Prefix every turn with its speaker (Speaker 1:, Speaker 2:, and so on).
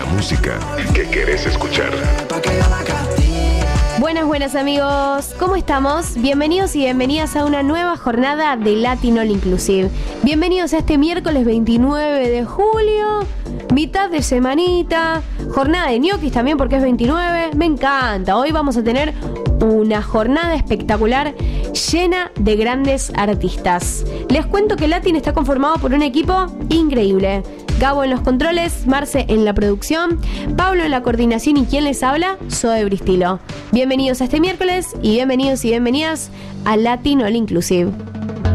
Speaker 1: música que querés escuchar.
Speaker 2: Buenas amigos, ¿cómo estamos? Bienvenidos y bienvenidas a una nueva jornada de Latin All Inclusive. Bienvenidos a este miércoles 29 de julio, mitad de semanita, jornada de ñoquis también porque es 29, me encanta. Hoy vamos a tener una jornada espectacular llena de grandes artistas. Les cuento que Latin está conformado por un equipo increíble. Gabo en los controles, Marce en la producción, Pablo en la coordinación y quien les habla, Zoe Bristilo. Bienvenidos a este miércoles y bienvenidos y bienvenidas a Latin All Inclusive.